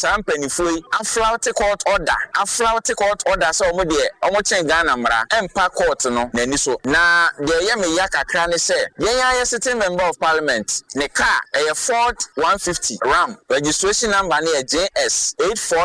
some penifui aflaute court order so omo de omo chen Ghana mra empa court no nani so na de ye me yakakra ne se ye sitting member of parliament ne car Ford 150 Ram registration number ne JS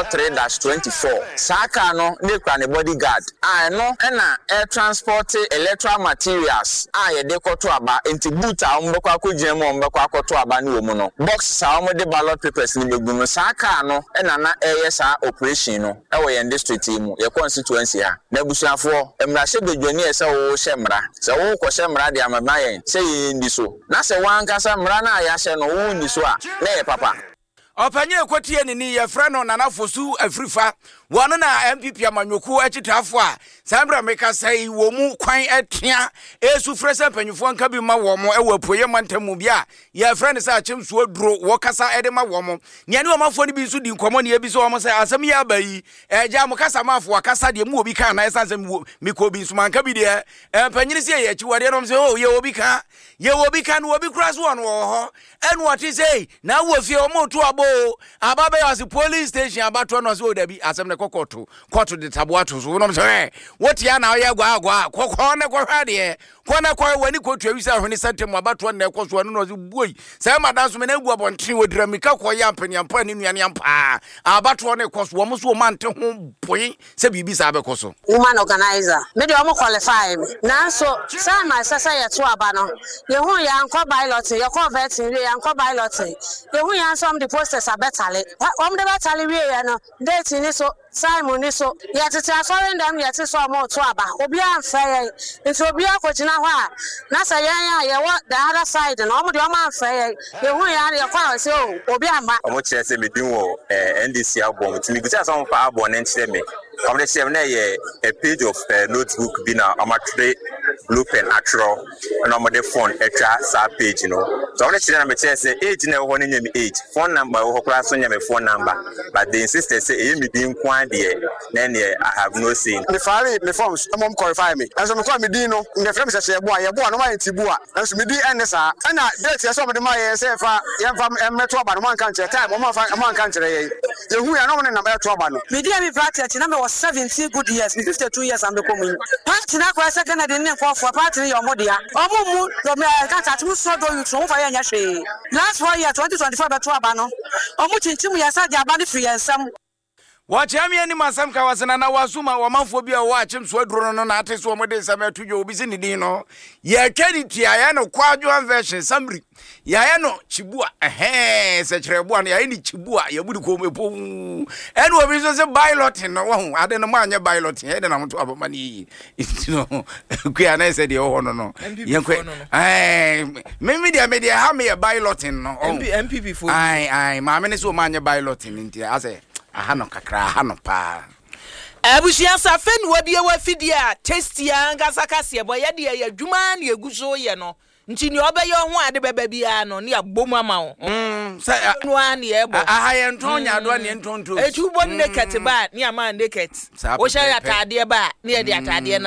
843-24 saka no ne kwa ne bodyguard no na air transport electoral materials ye de koto aba enti boot a omo bekwa akogina mo omo bekwa akoto aba ne omu no box sa omo de ballot papers ne begu no saka no na sa operation no we yen district mu ye constituency ha na busuafo emrahye bedwani ese wo hyemra se wo ko hyemra de amabayen se ye ndi so na se wankasa mra na ya hye no wo ndi so a na ye papa opanye ekotie ni ye frɛ no nanafosu afrifa wono na MPP amanyoku achitafo a sambra meka sai wo mu kwan atia esu frese panyufo nka bi ma wo mo ewapoye mantamu bia ye frɛ ne sa achimso aduro wo kasa ede ma wo mo nya ne omafo ne bi su di nkomo ne bi so wo mo sai asem ya bayi eja mo kasa mafo akasa de mu obi kan na esanse mi ko bi suma nka bi de panyini se ye chiwade no so ye obi kan no obi kura so no wo ho enu oti sei na wo fie o mo to abo ababe was police station abato no so dabi asem ne kokoto de taboato so no say what ya na ye gwa kokko ne ko hwade kona kwa wani ko twa wisa hwene santem abato na ko so no so buoi say madan so me na gu abonten wodramika ko ya mpanyampa ne nuane ampa abato ne ko so wo so mante ho boi se bibi sa be ko so woman organizer me de o qualify na so say my sasa ye to aba no ye hu ya nko pilot ye ko vet we ya nko pilot ye hu ya some the posters abetale om de betale we ye no date ni so Simon ni so ye tete aforen dem ye tete so mo to aba obi anfa ye nti obi akogina ho a na say ye wo the other side no omo de o ma anfa ye hu ya ye kwa se obi ama omo kire se medin wo NDC abom timi bisa so fa abon na ntire me omo de se na ye a page of notebook bi na amatre blue pen atro na omo de phone etra sa page no so omo de kire na me kire se age na wo ne nyame age phone number wo kora so nyame phone number but the insistence say e me din kwa then I have no say. Me fare me forms mom qualify me. And so me call me din no. The friend say ye boa no ma ntibua. And so me din enesa. Na date ye so me de ma ye say fa ye fa meto aba no man kan che time man kan chere ye. Ye hu ya no me na meto aba no. Me dia me practice na me was 70 good years, 52 years am be komu. Party na kwa second de ne for party your modia. Omo mu do me kan ta tu so do you tro fa ye nya hwe. Last 4 year 2024 beto aba no. Omo chinchim ya sa dia aba ne free ensam. Wachami ani masam ka wasana na wasuma wa manfo bia wa achimso aduro no na ateso mo de nsam atujo obi sini din no ye credit ya no kwadwo version samri ya no chibua se chirebua no ya ni chibua ya budi ko mepo enu obi so se pilot no wo ade no ma anya pilot he de na mto abamani no kuya na se de ho no yenkwe media ha me pilot no MPP for ma me ne so ma anya pilot nti ase ahano kakra ahano pa abushia safen wabie wafidia testia ngasaka se boy ye de ye adwuma na eguso ye no nti ni obeye ho ade beba bia no ne abom ama wo say no an ye bo aha ye ntonya do ne ntonto etubo naked ba ne ama naked wo sha atade ba ne ye de atade